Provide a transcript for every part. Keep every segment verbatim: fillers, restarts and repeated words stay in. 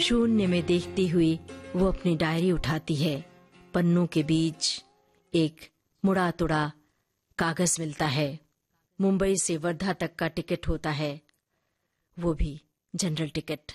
शून्य में देखती हुई वो अपनी डायरी उठाती है। पन्नों के बीच एक मुड़ा तुड़ा कागज मिलता है। मुंबई से वर्धा तक का टिकट होता है, वो भी जनरल टिकट।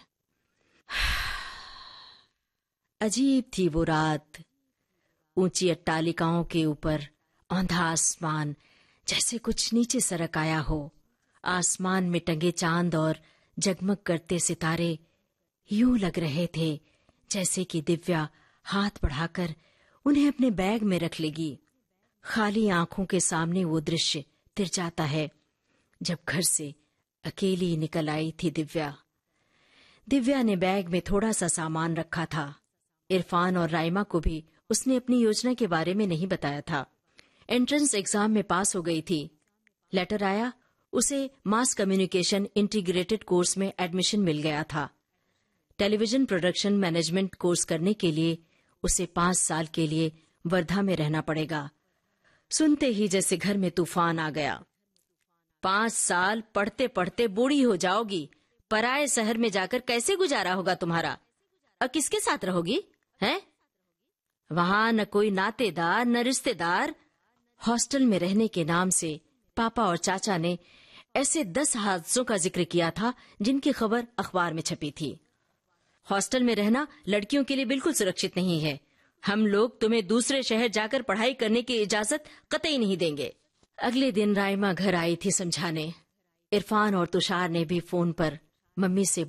अजीब थी वो रात। ऊंची अट्टालिकाओं के ऊपर औंधा आसमान, जैसे कुछ नीचे सरक आया हो। आसमान में टंगे चांद और जगमग करते सितारे यूं लग रहे थे जैसे कि दिव्या हाथ बढ़ाकर उन्हें अपने बैग में रख लेगी। खाली आंखों के सामने वो दृश्य तिर जाता है जब घर से अकेली निकल आई थी दिव्या। दिव्या ने बैग में थोड़ा सा सामान रखा था। इरफान और राइमा को भी उसने अपनी योजना के बारे में नहीं बताया था। एंट्रेंस एग्जाम में पास हो गई थी। लेटर आया, उसे मास कम्युनिकेशन इंटीग्रेटेड कोर्स में एडमिशन मिल गया था। टेलीविजन प्रोडक्शन मैनेजमेंट कोर्स करने के लिए उसे पांच साल के लिए वर्धा में रहना पड़ेगा। सुनते ही जैसे घर में तूफान आ गया। पांच साल पढ़ते पढ़ते बूढ़ी हो जाओगी, पराए शहर में जाकर कैसे गुजारा होगा तुम्हारा? और किसके साथ रहोगी हैं? वहां न कोई नातेदार न रिश्तेदार। हॉस्टल में रहने के नाम से पापा और चाचा ने ऐसे दस हादसों का जिक्र किया था जिनकी खबर अखबार में छपी थी। हॉस्टल में रहना लड़कियों के लिए बिल्कुल सुरक्षित नहीं है। हम लोग तुम्हें दूसरे शहर जाकर पढ़ाई करने की इजाजत कतई नहीं देंगे। अगले दिन राइमा घर आई थी समझाने। इरफान और तुषार ने भी फोन पर मम्मी से